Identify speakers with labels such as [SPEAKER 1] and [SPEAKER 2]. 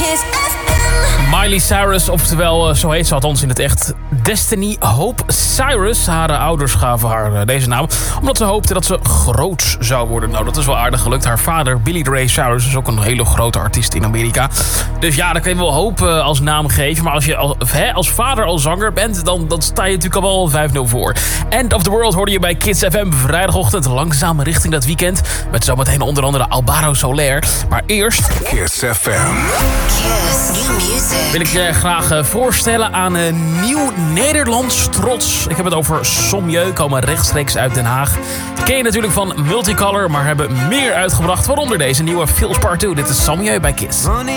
[SPEAKER 1] Miley Cyrus, oftewel zo heet ze althans in het echt, Destiny Hope Cyrus. Haar ouders gaven haar deze naam omdat ze hoopten dat ze groot zou worden. Nou, dat is wel aardig gelukt. Haar vader, Billy Ray Cyrus, is ook een hele grote artiest in Amerika. Dus ja, dan kun je wel Hope als naam geven. Maar als je als vader al zanger bent, dan sta je natuurlijk al wel 5-0 voor. End of the World hoorde je bij Kids FM vrijdagochtend. Langzaam richting dat weekend. Met zometeen onder andere Alvaro Soler. Maar eerst
[SPEAKER 2] Kids FM.
[SPEAKER 3] Kiss. New music.
[SPEAKER 1] Wil ik je graag voorstellen aan een nieuw Nederlands trots. Ik heb het over Sommieu, komen rechtstreeks uit Den Haag. Ken je natuurlijk van Multicolor, maar hebben meer uitgebracht. Waaronder deze nieuwe Feels Part 2. Dit is Sommieu bij Kiss.